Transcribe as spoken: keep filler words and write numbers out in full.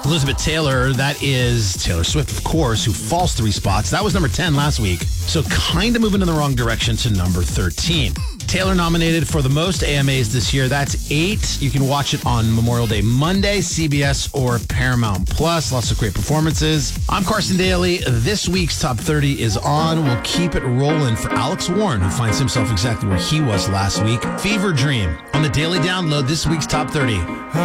Elizabeth Taylor, that is Taylor Swift, of course, who falls three spots. That was number ten last week. So kind of moving in the wrong direction to number thirteen. Taylor nominated for the most A M As this year. That's eight. You can watch it on Memorial Day Monday, C B S or Paramount Plus. Lots of great performances. I'm Carson Daly. This week's Top thirty is on. We'll keep it rolling for Alex Warren, who finds himself exactly where he was last week. Fever Dream on the Daily Download, this week's Top thirty.